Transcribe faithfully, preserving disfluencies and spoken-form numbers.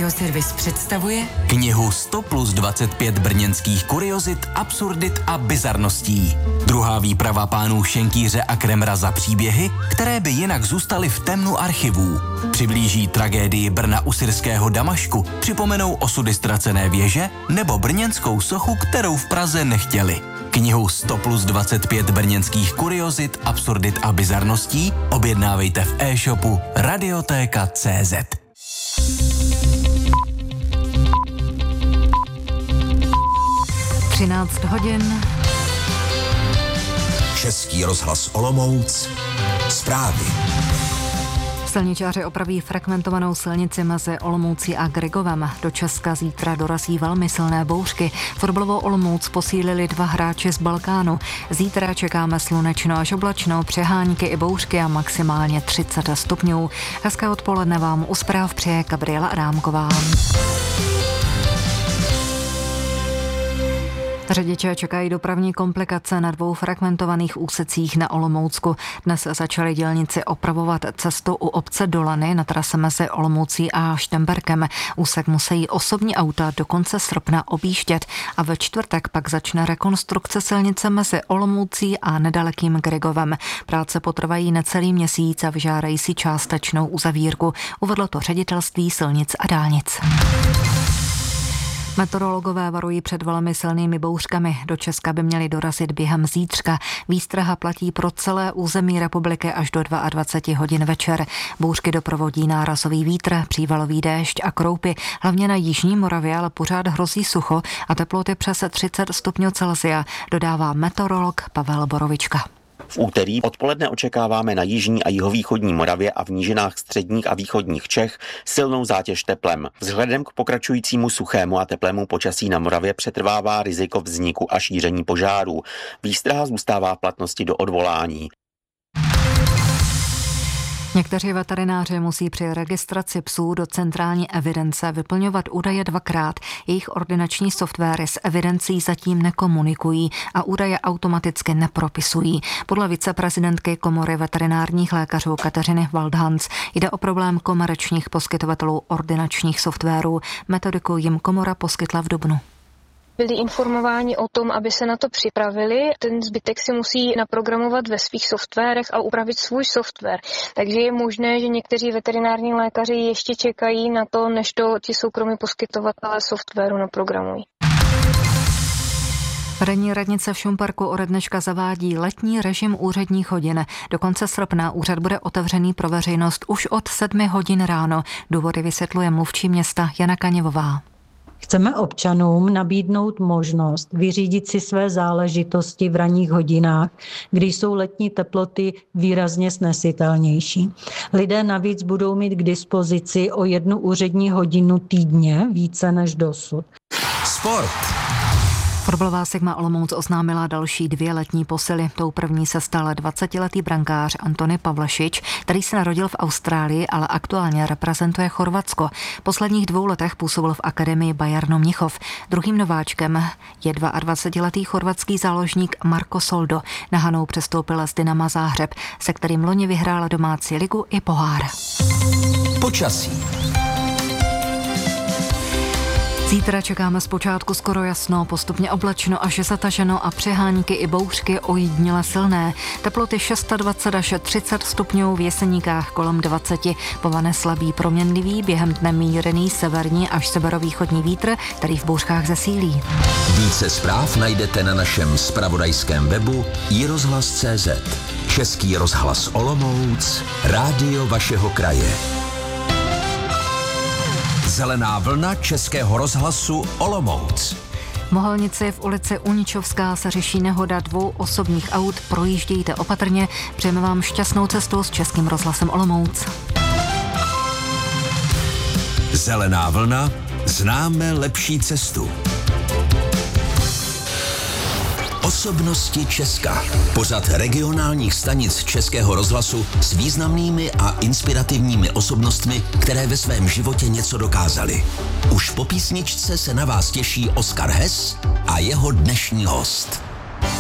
Radioservis představuje knihu sto plus dvacet pět brněnských kuriozit, absurdit a bizarností. Druhá výprava pánů Šenkýře a Kremra za příběhy, které by jinak zůstaly v temnu archivů. Přiblíží tragédii Brna u syrského Damašku, připomenou osudy ztracené věže nebo brněnskou sochu, kterou v Praze nechtěli. Knihu sto plus dvacet pět brněnských kuriozit, absurdit a bizarností objednávejte v e-shopu Radiotéka tečka cé zet. třináct hodin. Český rozhlas Olomouc. Zprávy. Silničáři opraví fragmentovanou silnici mezi Olomoucí a Grigovem. Do Česka zítra dorazí velmi silné bouřky. Fotbalovou Olomouc posílili dva hráči z Balkánu. Zítra čekáme slunečno až oblačno, přehánky i bouřky a maximálně třicet stupňů. Hezké odpoledne vám u zpráv přeje Gabriela Adámková. Řidiče čekají dopravní komplikace na dvou fragmentovaných úsecích na Olomoucku. Dnes začali dělníci opravovat cestu u obce Dolany na trase mezi Olomoucí a Štemberkem. Úsek musí osobní auta do konce srpna objíždět a ve čtvrtek pak začne rekonstrukce silnice mezi Olomoucí a nedalekým Grigovem. Práce potrvají necelý měsíc a vyžádají si částečnou uzavírku. Uvedlo to ředitelství silnic a dálnic. Meteorologové varují před velmi silnými bouřkami. Do Česka by měly dorazit během zítřka. Výstraha platí pro celé území republiky až do dvacet dva hodin večer. Bouřky doprovodí nárazový vítr, přívalový déšť a kroupy. Hlavně na jižní Moravě ale pořád hrozí sucho a teploty přes třicet stupňů Celsia, dodává meteorolog Pavel Borovička. V úterý odpoledne očekáváme na jižní a jihovýchodní Moravě a v nížinách středních a východních Čech silnou zátěž teplem. Vzhledem k pokračujícímu suchému a teplému počasí na Moravě přetrvává riziko vzniku a šíření požárů. Výstraha zůstává v platnosti do odvolání. Někteří veterináři musí při registraci psů do centrální evidence vyplňovat údaje dvakrát. Jejich ordinační softwary s evidencí zatím nekomunikují a údaje automaticky nepropisují. Podle viceprezidentky Komory veterinárních lékařů Kateřiny Waldhans jde o problém komerčních poskytovatelů ordinačních softwarů. Metodiku jim komora poskytla v dubnu. Byli informováni o tom, aby se na to připravili. Ten zbytek si musí naprogramovat ve svých softwarech a upravit svůj software. Takže je možné, že někteří veterinární lékaři ještě čekají na to, než to ti soukromí poskytovatelé softwaru naprogramují. Vedení radnice v Šumperku ode dneška zavádí letní režim úředních hodin. Do konce srpna úřad bude otevřený pro veřejnost už od sedmi hodin ráno. Důvody vysvětluje mluvčí města Jana Kaněvová. Chceme občanům nabídnout možnost vyřídit si své záležitosti v ranních hodinách, kdy jsou letní teploty výrazně snesitelnější. Lidé navíc budou mít k dispozici o jednu úřední hodinu týdně více než dosud. Sport. Fotbalová Sigma Olomouc oznámila další dvě letní posily. Tou první se stal dvacetiletý brankář Antony Pavlešič, který se narodil v Austrálii, ale aktuálně reprezentuje Chorvatsko. V posledních dvou letech působil v akademii Bayernu Mnichov. Druhým nováčkem je dvacetiletý chorvatský záložník Marko Soldo. Na Hanou přestoupil z Dynama Záhřeb, se kterým loni vyhrál domácí ligu i pohár. Počasí. Zítra čekáme zpočátku skoro jasno, postupně oblačno až zataženo a přehánky i bouřky ojediněle silné. Teploty dvacet šest až třicet stupňů, v Jeseníkách kolem dvacet. Povane slabý proměnlivý, během dne mírný severní až severovýchodní vítr, který v bouřkách zesílí. Více zpráv najdete na našem zpravodajském webu i rozhlas tečka cé zet. Český rozhlas Olomouc, rádio vašeho kraje. Zelená vlna Českého rozhlasu Olomouc. V Mohelnici v ulici Uničovská se řeší nehoda dvou osobních aut. Projíždějte opatrně. Přejeme vám šťastnou cestu s Českým rozhlasem Olomouc. Zelená vlna. Známe lepší cestu. Osobnosti Česka. Pořad regionálních stanic Českého rozhlasu s významnými a inspirativními osobnostmi, které ve svém životě něco dokázali. Už po písničce se na vás těší Oskar Hess a jeho dnešní host.